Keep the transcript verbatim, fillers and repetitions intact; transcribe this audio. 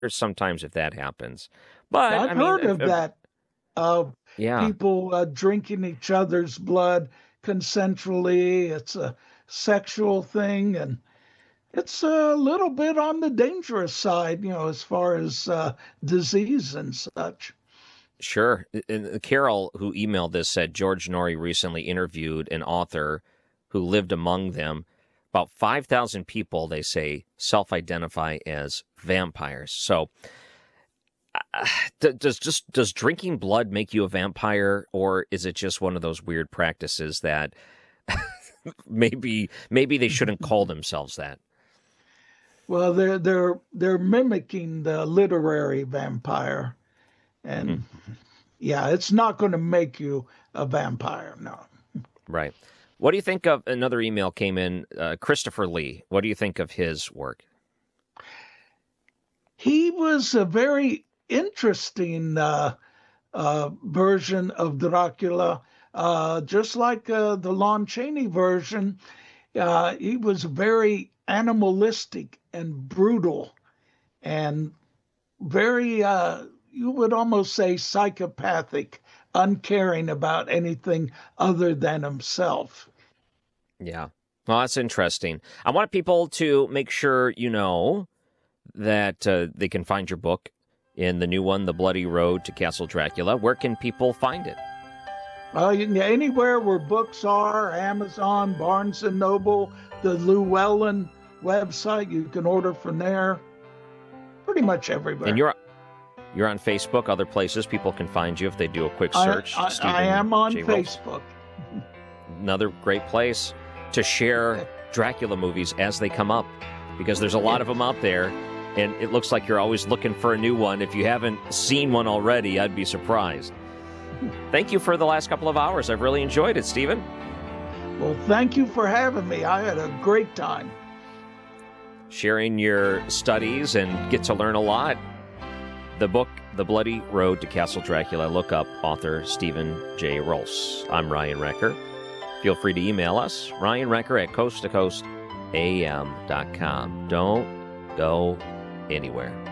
sometimes if that happens. But I've I mean, heard if, of if, that, of yeah, people uh, drinking each other's blood consensually. It's a sexual thing, and it's a little bit on the dangerous side, you know, as far as uh, disease and such. sure. And Carol, who emailed this, said George Norrie recently interviewed an author who lived among them. About five thousand people, they say, self-identify as vampires. So uh, does just does drinking blood make you a vampire, or is it just one of those weird practices that maybe maybe they shouldn't call themselves that? Well, they're they're they're mimicking the literary vampire, Hmm. and yeah, it's not going to make you a vampire. No. Right. What do you think of another email came in? Uh, Christopher Lee. What do you think of his work? He was a very interesting uh, uh, version of Dracula, uh, just like uh, the Lon Chaney version. Uh, he was very animalistic and brutal and very, uh, you would almost say, psychopathic, uncaring about anything other than himself. Yeah. Well, that's interesting. I want people to make sure you know that uh, they can find your book in the new one, The Bloody Road to Castle Dracula. Where can people find it? Uh, you can, anywhere where books are, Amazon, Barnes and Noble, the Llewellyn website, you can order from there. Pretty much everywhere. And you're you're on Facebook, other places people can find you if they do a quick search. I, I, I am on J. Facebook. Another great place to share Dracula movies as they come up, because there's a lot of them out there, and it looks like you're always looking for a new one. If you haven't seen one already, I'd be surprised. Thank you for the last couple of hours. I've really enjoyed it, Stephen. Well, thank you for having me. I had a great time. Sharing your studies and get to learn a lot. The book, The Bloody Road to Castle Dracula. Look up author Stephen J. Rolfs. I'm Ryan Recker. Feel free to email us, Ryan Recker at coast to coast a m dot com. Don't go anywhere.